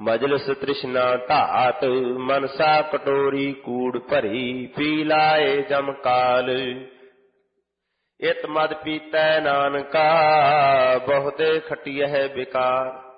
मजलिस तृष्णा तात मनसा कटोरी कूड़ भरी पी लाए जम काल। इत मद पीतै नानका बहुते खटियह बेकार।